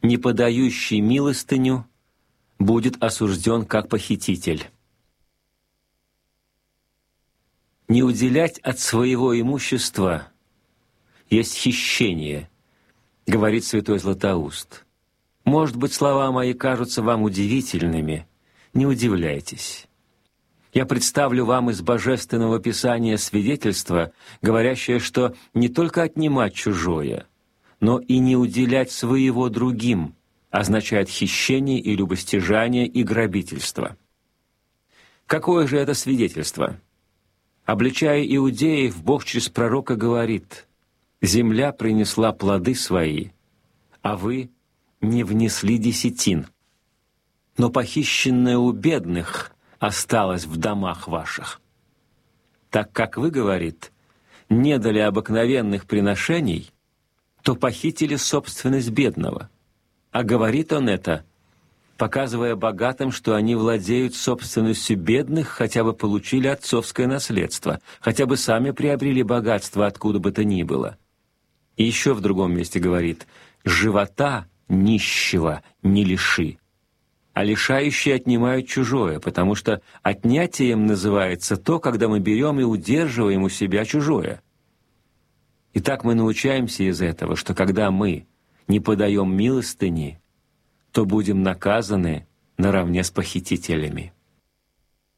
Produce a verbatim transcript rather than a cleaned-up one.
не подающий милостыню будет осужден как похититель. Не уделять от своего имущества есть хищение, говорит святой Златоуст. Может быть, слова мои кажутся вам удивительными, не удивляйтесь. Я представлю вам из Божественного Писания свидетельство, говорящее, что не только отнимать чужое, но и не уделять своего другим означает хищение и любостяжание и грабительство. Какое же это свидетельство? Обличая иудеев, Бог через пророка говорит: «Земля принесла плоды свои, а вы не внесли десятин, но похищенное у бедных осталось в домах ваших. Так как вы, говорит, не дали обыкновенных приношений, то похитили собственность бедного». А говорит он это, показывая богатым, что они владеют собственностью бедных, хотя бы получили отцовское наследство, хотя бы сами приобрели богатство откуда бы то ни было. И еще в другом месте говорит: «Живота нищего не лиши». А лишающие отнимают чужое, потому что отнятием называется то, когда мы берем и удерживаем у себя чужое. Итак, мы научаемся из этого, что когда мы не подаем милостыни, то будем наказаны наравне с похитителями.